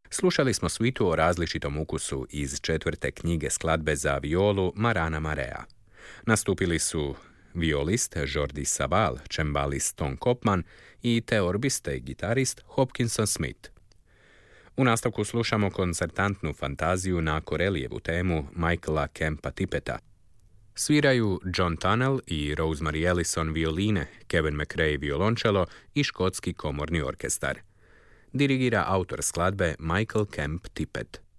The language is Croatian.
Slušali smo svitu o različitom ukusu iz 4. knjige skladbe za violu Marana Marea. Nastupili su violist Jordi Sabal, čembalist Tom Kopman i teorbista i gitarist Hopkinson Smith. U nastavku slušamo koncertantnu fantaziju na Corellijevu temu Michaela Kempa Tippeta. Sviraju John Tunnell i Rosemary Ellison violine, Kevin McRae violončelo i škotski komorni orkestar. Dirigira autor skladbe Michael Kemp Tippett.